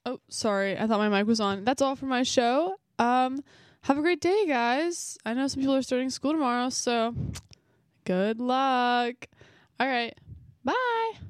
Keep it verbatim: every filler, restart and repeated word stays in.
Oh, sorry. I thought my mic was on. That's all for my show. Um, have a great day, guys. I know some people are starting school tomorrow, so good luck. All right. Bye.